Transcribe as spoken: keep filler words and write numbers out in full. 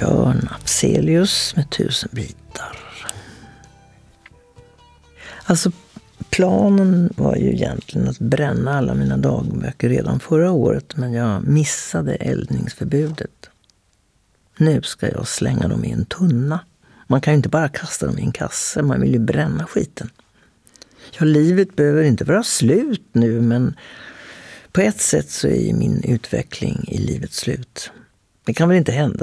Björn Afzelius med tusen bitar. Alltså planen var ju egentligen att bränna alla mina dagböcker redan förra året, men jag missade eldningsförbudet. Nu ska jag slänga dem i en tunna. Man kan ju inte bara kasta dem i en kasse, man vill ju bränna skiten. Ja, livet behöver inte vara slut nu, men på ett sätt så är min utveckling i livet slut. Det kan väl inte hända